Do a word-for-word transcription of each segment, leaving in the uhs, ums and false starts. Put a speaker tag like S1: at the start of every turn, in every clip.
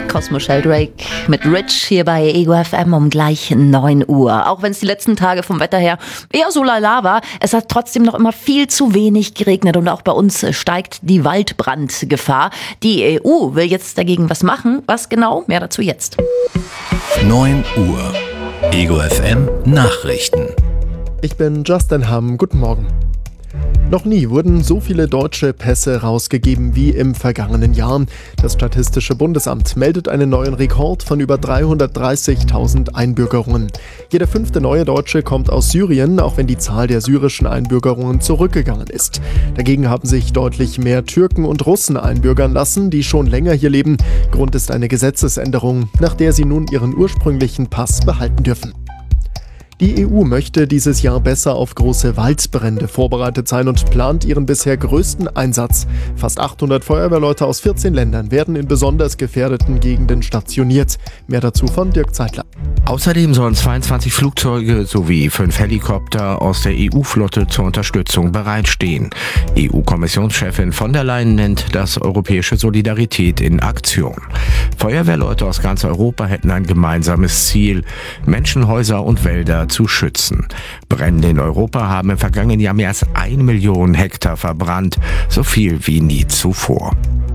S1: Cosmo Sheldrake mit Rich hier bei Ego F M um gleich neun Uhr. Auch wenn es die letzten Tage vom Wetter her eher so lala war, es hat trotzdem noch immer viel zu wenig geregnet und auch bei uns steigt die Waldbrandgefahr. Die E U will jetzt dagegen was machen. Was genau? Mehr dazu jetzt.
S2: neun Uhr. Ego F M Nachrichten.
S3: Ich bin Justin Hamm. Guten Morgen. Noch nie wurden so viele deutsche Pässe rausgegeben wie im vergangenen Jahr. Das Statistische Bundesamt meldet einen neuen Rekord von über dreihundertdreißigtausend Einbürgerungen. Jeder fünfte neue Deutsche kommt aus Syrien, auch wenn die Zahl der syrischen Einbürgerungen zurückgegangen ist. Dagegen haben sich deutlich mehr Türken und Russen einbürgern lassen, die schon länger hier leben. Grund ist eine Gesetzesänderung, nach der sie nun ihren ursprünglichen Pass behalten dürfen. Die E U möchte dieses Jahr besser auf große Waldbrände vorbereitet sein und plant ihren bisher größten Einsatz. Fast achthundert Feuerwehrleute aus vierzehn Ländern werden in besonders gefährdeten Gegenden stationiert. Mehr dazu von Dirk Zeitler.
S4: Außerdem sollen zweiundzwanzig Flugzeuge sowie fünf Helikopter aus der E U-Flotte zur Unterstützung bereitstehen. E U-Kommissionschefin von der Leyen nennt das europäische Solidarität in Aktion. Feuerwehrleute aus ganz Europa hätten ein gemeinsames Ziel: Menschen, Häuser und Wälder zu schützen. Brände in Europa haben im vergangenen Jahr mehr als eine Million Hektar verbrannt, so viel wie nie zuvor.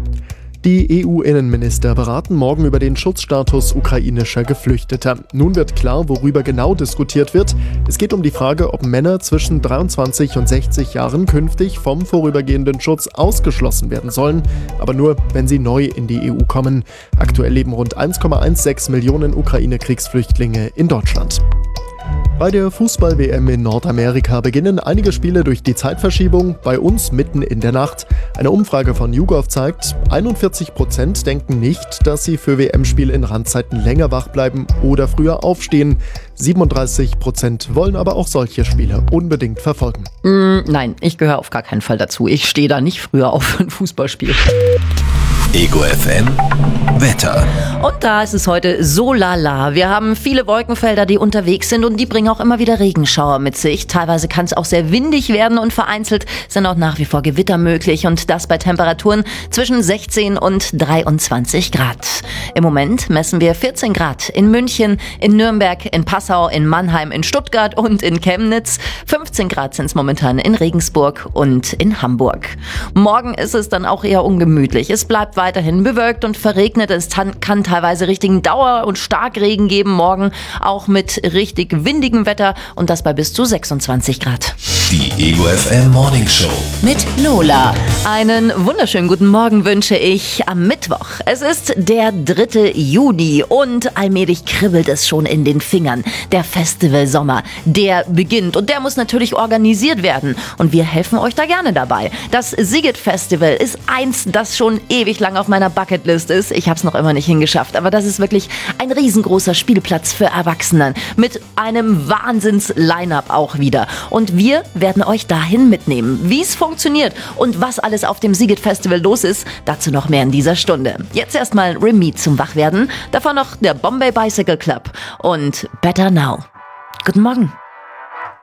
S3: Die E U-Innenminister beraten morgen über den Schutzstatus ukrainischer Geflüchteter. Nun wird klar, worüber genau diskutiert wird. Es geht um die Frage, ob Männer zwischen dreiundzwanzig und sechzig Jahren künftig vom vorübergehenden Schutz ausgeschlossen werden sollen, aber nur, wenn sie neu in die E U kommen. Aktuell leben rund eins Komma sechzehn Millionen Ukraine-Kriegsflüchtlinge in Deutschland. Bei der Fußball-W M in Nordamerika beginnen einige Spiele durch die Zeitverschiebung, bei uns mitten in der Nacht. Eine Umfrage von YouGov zeigt, einundvierzig Prozent denken nicht, dass sie für W M-Spiele in Randzeiten länger wach bleiben oder früher aufstehen. siebenunddreißig Prozent wollen aber auch solche Spiele unbedingt verfolgen.
S1: Mm, nein, ich gehöre auf gar keinen Fall dazu. Ich stehe da nicht früher auf für ein Fußballspiel.
S2: Ego F M Wetter.
S1: Und da ist es heute so lala. Wir haben viele Wolkenfelder, die unterwegs sind und die bringen auch immer wieder Regenschauer mit sich. Teilweise kann es auch sehr windig werden und vereinzelt sind auch nach wie vor Gewitter möglich und das bei Temperaturen zwischen sechzehn und dreiundzwanzig Grad. Im Moment messen wir vierzehn Grad in München, in Nürnberg, in Passau, in Mannheim, in Stuttgart und in Chemnitz. fünfzehn Grad sind es momentan in Regensburg und in Hamburg. Morgen ist es dann auch eher ungemütlich. Es bleibt weiterhin bewölkt und verregnet. Es kann teilweise richtigen Dauer- und Starkregen geben. Morgen auch mit richtig windigem Wetter und das bei bis zu sechsundzwanzig Grad.
S2: Die Ego F M Morning Show
S1: Mit Lola. Einen wunderschönen guten Morgen wünsche ich am Mittwoch. Es ist der dritte Juni und allmählich kribbelt es schon in den Fingern. Der Festivalsommer, der beginnt und der muss natürlich organisiert werden. Und wir helfen euch da gerne dabei. Das Siget Festival ist eins, das schon ewig lang auf meiner Bucketlist ist. Ich habe es noch immer nicht hingeschafft, aber das ist wirklich ein riesengroßer Spielplatz für Erwachsene mit einem Wahnsinns-Line-Up auch wieder. Und wir werden euch dahin mitnehmen. Wie es funktioniert und was alles auf dem Siget Festival los ist, dazu noch mehr in dieser Stunde. Jetzt erstmal Remy zum Wachwerden, davon noch der Bombay Bicycle Club und Better Now. Guten Morgen.